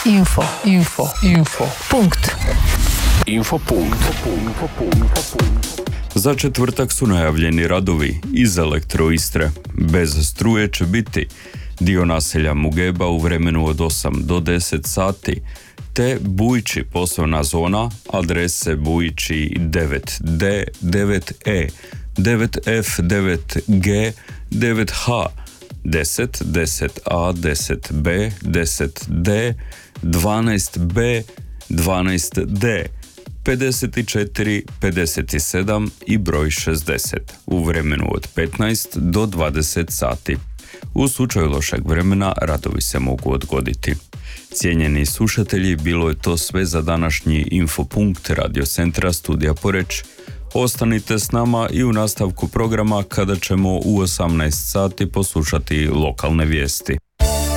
Infopunkt. Za četvrtak su najavljeni radovi iz Elektroistre. Bez struje će biti dio naselja Mugeba u vremenu od 8 do 10 sati, te Bujići poslovna zona, adrese Bujići 9D, 9E, 9F, 9G, 9H, 10, 10A, 10B, 10D, 12B, 12D, 54, 57 i broj 60 u vremenu od 15 do 20 sati. U slučaju lošeg vremena radovi se mogu odgoditi. Cijenjeni slušatelji, bilo je to sve za današnji Infopunkt Radio Centra Studija Poreč. Ostanite s nama i u nastavku programa kada ćemo u 18 sati poslušati lokalne vijesti.